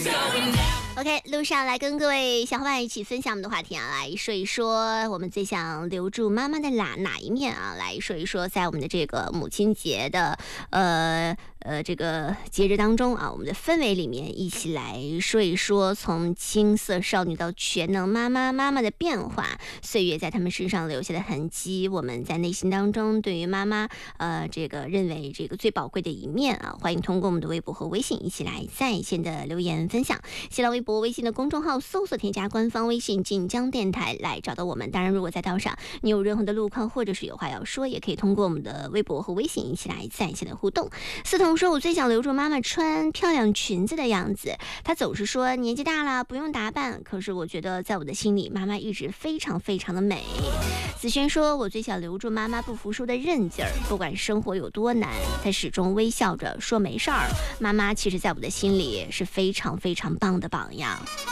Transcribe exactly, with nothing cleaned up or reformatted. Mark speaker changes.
Speaker 1: OK， 路上来跟各位小伙伴一起分享我们的话题啊，来说一说我们最想留住妈妈的哪哪一面啊？来说一说在我们的这个母亲节的呃呃这个节日当中啊，我们的氛围里面一起来说一说从青涩少女到全能妈妈妈妈的变化，岁月在他们身上留下的痕迹，我们在内心当中对于妈妈呃这个认为这个最宝贵的一面啊，欢迎通过我们的微博和微信一起来在线的留言分享。新浪微博、微信的公众号搜索添加官方微信晋江电台来找到我们。当然，如果在道上你有任何的路况或者是有话要说，也可以通过我们的微博和微信一起来在线的互动。思彤说，我最想留住妈妈穿漂亮裙子的样子，她总是说年纪大了不用打扮，可是我觉得在我的心里妈妈一直非常非常的美。子轩说，我最想留住妈妈不服输的韧劲儿，不管生活有多难，她始终微笑着说没事儿。妈妈其实在我的心里是非常非常棒的榜样。